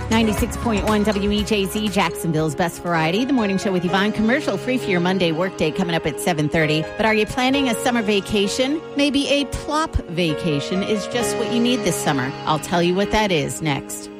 96.1 WEJZ, Jacksonville's best variety. The morning show with Yvonne, commercial free for your Monday workday coming up at 7:30. But are you planning a summer vacation? Maybe a plop vacation is just what you need this summer. I'll tell you what that is next.